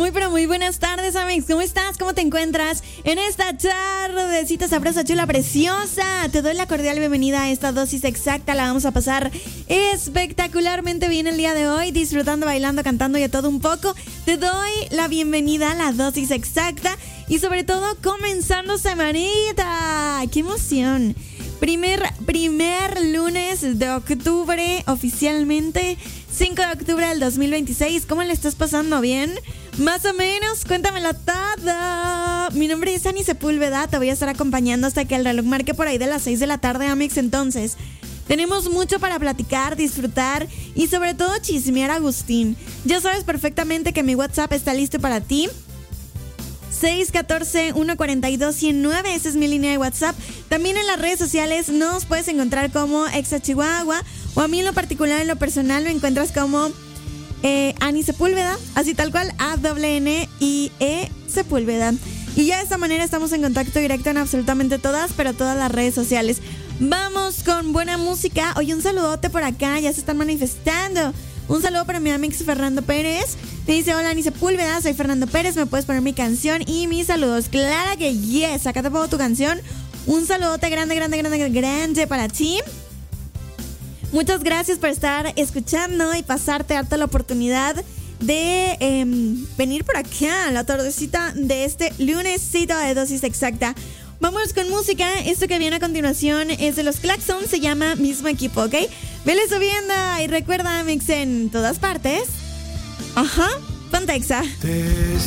Muy pero muy buenas tardes, Amix. ¿Cómo estás? ¿Cómo te encuentras? En esta tardecita sabrosa, chula, preciosa, te doy la cordial bienvenida a esta dosis exacta. La vamos a pasar espectacularmente bien el día de hoy, disfrutando, bailando, cantando y de todo un poco. Te doy la bienvenida a la dosis exacta y sobre todo comenzando semanita. ¡Qué emoción! Primer lunes de octubre, oficialmente 5 de octubre del 2026. ¿Cómo le estás pasando? ¿Bien? Más o menos, cuéntamelo todo. Mi nombre es Ani Sepúlveda, te voy a estar acompañando hasta que el reloj marque por ahí de las 6 de la tarde, Amix. Entonces, tenemos mucho para platicar, disfrutar y sobre todo chismear, Agustín. Ya sabes perfectamente que mi WhatsApp está listo para ti. 614-142-109, esa es mi línea de WhatsApp. También en las redes sociales nos puedes encontrar como Exa Chihuahua, o a mí en lo particular, en lo personal, me encuentras como Ani Sepúlveda, así tal cual, ANNIE Sepúlveda. Y ya de esta manera estamos en contacto directo en absolutamente todas, pero todas las redes sociales. Vamos con buena música. Oye, un saludote por acá, ya se están manifestando. Un saludo para mi amigo Fernando Pérez. Me dice, hola, Ani Sepúlveda, soy Fernando Pérez, ¿me puedes poner mi canción y mis saludos? Claro que yes, acá te pongo tu canción. Un saludote grande para ti. Muchas gracias por estar escuchando y darte la oportunidad de venir por acá a la tardecita de este lunesito de dosis exacta. Vamos con música. Esto que viene a continuación es de los Claxons, se llama Mismo Equipo, ¿ok? Vele subiendo y recuerda, Mix en todas partes. Ajá, ponte Exa. Te